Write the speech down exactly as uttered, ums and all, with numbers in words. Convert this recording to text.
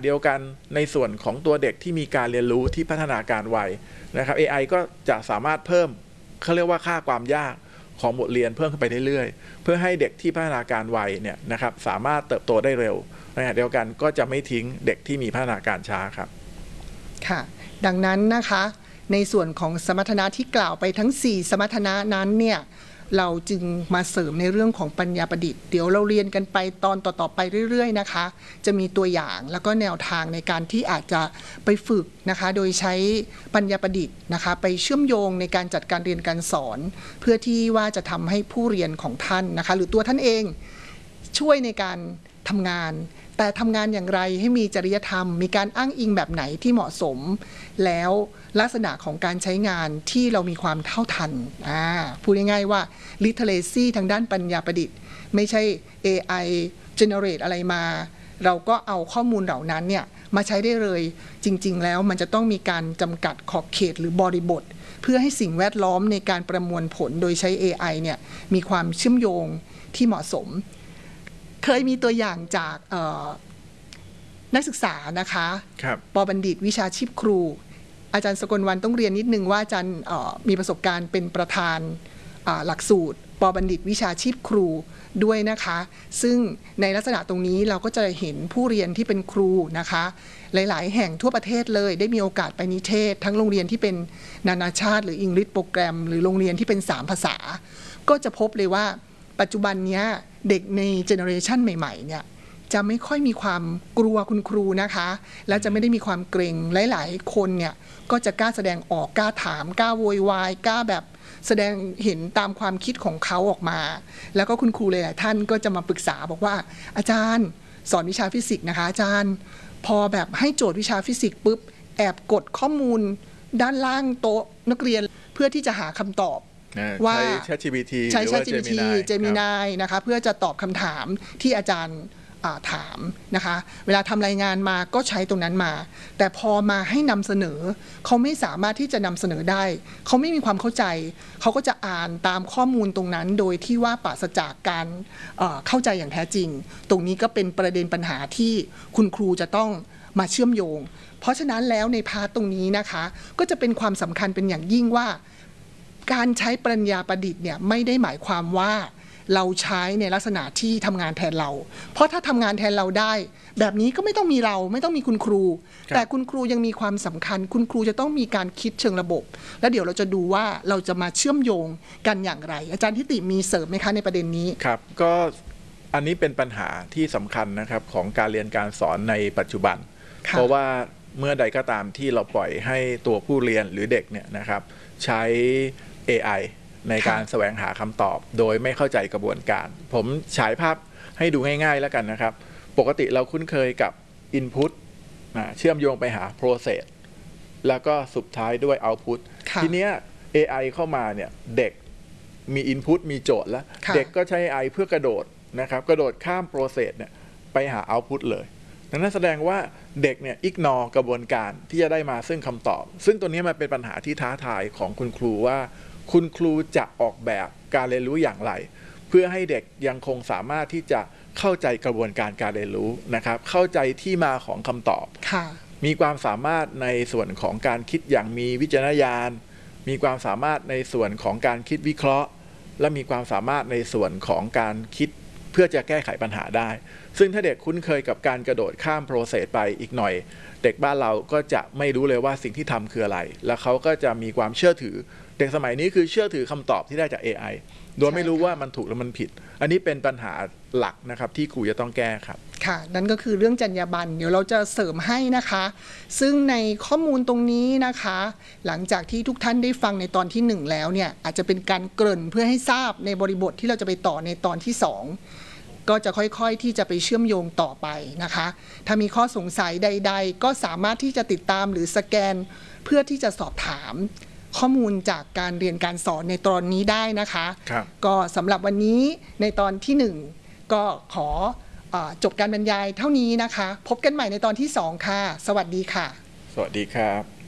เดียวกันในส่วนของตัวเด็กที่มีการเรียนรู้ที่พัฒนาการไวนะครับ เอ ไอ ก็จะสามารถเพิ่มเขาเรียกว่าค่าความยากของบทเรียนเพิ่มขึ้นไปเรื่อยๆเพื่อให้เด็กที่พัฒนาการไวเนี่ยนะครับสามารถเติบโตได้เร็วในขณะเดียวกันก็จะไม่ทิ้งเด็กที่มีพัฒนาการช้าครับค่ะดังนั้นนะคะในส่วนของสมรรถนะที่กล่าวไปทั้งสี่สมรรถนะนั้นเนี่ยเราจึงมาเสริมในเรื่องของปัญญาประดิษฐ์เดี๋ยวเราเรียนกันไปตอนต่อๆไปเรื่อยๆนะคะจะมีตัวอย่างแล้วก็แนวทางในการที่อาจจะไปฝึกนะคะโดยใช้ปัญญาประดิษฐ์นะคะไปเชื่อมโยงในการจัดการเรียนการสอนเพื่อที่ว่าจะทำให้ผู้เรียนของท่านนะคะหรือตัวท่านเองช่วยในการทำงานแต่ทำงานอย่างไรให้มีจริยธรรมมีการอ้างอิงแบบไหนที่เหมาะสมแล้วลักษณะของการใช้งานที่เรามีความเท่าทันอ่าพูดง่ายๆว่า literacy ทางด้านปัญญาประดิษฐ์ไม่ใช่ เอ ไอ generate อะไรมาเราก็เอาข้อมูลเหล่านั้นเนี่ยมาใช้ได้เลยจริงๆแล้วมันจะต้องมีการจำกัดขอบเขตหรือบริบทเพื่อให้สิ่งแวดล้อมในการประมวลผลโดยใช้ เอ ไอ เนี่ยมีความเชื่อมโยงที่เหมาะสมเคยมีตัวอย่างจากนักศึกษานะคะป.บัณฑิตวิชาชีพครูอาจารย์สกลวรรณต้องเรียนนิดนึงว่าอาจารย์มีประสบการณ์เป็นประธานหลักสูตรป.บัณฑิตวิชาชีพครูด้วยนะคะซึ่งในลักษณะตรงนี้เราก็จะเห็นผู้เรียนที่เป็นครูนะคะหลายๆแห่งทั่วประเทศเลยได้มีโอกาสไปนิเทศทั้งโรงเรียนที่เป็นนานาชาติหรืออังกฤษโปรแกรมหรือโรงเรียนที่เป็นสามภาษาก็จะพบเลยว่าปัจจุบันนี้เด็กในเจเนอเรชันใหม่ๆเนี่ยจะไม่ค่อยมีความกลัวคุณครูนะคะและจะไม่ได้มีความเกรงหลายๆคนเนี่ยก็จะกล้าแสดงออกกล้าถามกล้าโวยวายกล้าแบบแสดงเห็นตามความคิดของเขาออกมาแล้วก็คุณครูหลายๆท่านก็จะมาปรึกษาบอกว่าอาจารย์สอนวิชาฟิสิกส์นะคะอาจารย์พอแบบให้โจทย์วิชาฟิสิกส์ปุ๊บแอบกดข้อมูลด้านล่างโต๊ะนักเรียนเพื่อที่จะหาคำตอบว่าใช้ ChatGPT ใช้ ChatGPT Gemini นะคะเพื่อจะตอบคำถามที่อาจารย์ถามนะคะเวลาทำรายงานมาก็ใช้ตรงนั้นมาแต่พอมาให้นำเสนอเขาไม่สามารถที่จะนำเสนอได้เขาไม่มีความเข้าใจเขาก็จะอ่านตามข้อมูลตรงนั้นโดยที่ว่าปราศจากการเข้าใจอย่างแท้จริงตรงนี้ก็เป็นประเด็นปัญหาที่คุณครูจะต้องมาเชื่อมโยงเพราะฉะนั้นแล้วในพาร์ทตรงนี้นะคะก็จะเป็นความสำคัญเป็นอย่างยิ่งว่าการใช้ปัญญาประดิษฐ์เนี่ยไม่ได้หมายความว่าเราใช้ในลักษณะที่ทำงานแทนเราเพราะถ้าทำงานแทนเราได้แบบนี้ก็ไม่ต้องมีเราไม่ต้องมีคุณครูแต่คุณครูยังมีความสำคัญคุณครูจะต้องมีการคิดเชิงระบบแล้วเดี๋ยวเราจะดูว่าเราจะมาเชื่อมโยงกันอย่างไรอาจารย์ทิติมีเสริมไหมคะในประเด็นนี้ครับก็อันนี้เป็นปัญหาที่สำคัญนะครับของการเรียนการสอนในปัจจุบันเพราะว่าเมื่อใดก็ตามที่เราปล่อยให้ตัวผู้เรียนหรือเด็กเนี่ยนะครับใช้ เอ ไอในการแสวงหาคำตอบโดยไม่เข้าใจกระบวนการผมฉายภาพให้ดูง่ายๆแล้วกันนะครับปกติเราคุ้นเคยกับ Input เชื่อมโยงไปหา Process แล้วก็สุดท้ายด้วย Output ทีเนี้ย เอ ไอ เข้ามาเนี่ยเด็กมี Input มีโจทย์แล้วเด็กก็ใช้ เอ ไอ เพื่อกระโดดนะครับกระโดดข้าม Process เนี่ยไปหา Output เลยดังนั้นแสดงว่าเด็กเนี่ย ignore กระบวนการที่จะได้มาซึ่งคำตอบซึ่งตัวนี้มันเป็นปัญหาที่ท้าทายของคุณครูว่าคุณครูจะออกแบบการเรียนรู้อย่างไรเพื่อให้เด็กยังคงสามารถที่จะเข้าใจกระบวนการการเรียนรู้นะครับเข้าใจที่มาของคำตอบมีความสามารถในส่วนของการคิดอย่างมีวิจารณญาณมีความสามารถในส่วนของการคิดวิเคราะห์และมีความสามารถในส่วนของการคิดเพื่อจะแก้ไขปัญหาได้ซึ่งถ้าเด็กคุ้นเคยกับการกระโดดข้ามโปรเซสไปอีกหน่อยเด็กบ้านเราก็จะไม่รู้เลยว่าสิ่งที่ทำคืออะไรแล้วเขาก็จะมีความเชื่อถือเด็กสมัยนี้คือเชื่อถือคำตอบที่ได้จาก เอ ไอ โดยไม่รู้ว่ามันถูกหรือมันผิดอันนี้เป็นปัญหาหลักนะครับที่ครูจะต้องแก้ครับค่ะนั่นก็คือเรื่องจรรยาบรรณเดี๋ยวเราจะเสริมให้นะคะซึ่งในข้อมูลตรงนี้นะคะหลังจากที่ทุกท่านได้ฟังในตอนที่หนึ่งแล้วเนี่ยอาจจะเป็นการเกริ่นเพื่อให้ทราบในบริบทที่เราจะไปต่อในตอนที่สองก็จะค่อยๆที่จะไปเชื่อมโยงต่อไปนะคะถ้ามีข้อสงสัยใดๆก็สามารถที่จะติดตามหรือสแกนเพื่อที่จะสอบถามข้อมูลจากการเรียนการสอนในตอนนี้ได้นะคะก็สำหรับวันนี้ในตอนที่หนึ่งก็ขอจบการบรรยายเท่านี้นะคะพบกันใหม่ในตอนที่สองค่ะสวัสดีค่ะสวัสดีครับ